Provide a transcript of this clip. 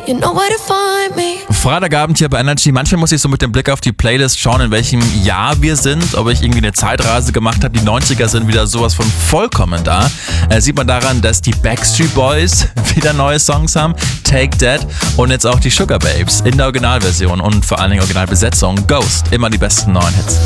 You know where to find me. Freitagabend hier bei Energy. Manchmal muss ich so mit dem Blick auf die Playlist schauen, in welchem Jahr wir sind, ob ich irgendwie eine Zeitreise gemacht habe. Die 90er sind wieder sowas von vollkommen da. Sieht man daran, dass die Backstreet Boys wieder neue Songs haben, Take That und jetzt auch die Sugar Babes in der Originalversion und vor allen Dingen Originalbesetzung. Ghost, immer die besten neuen Hits.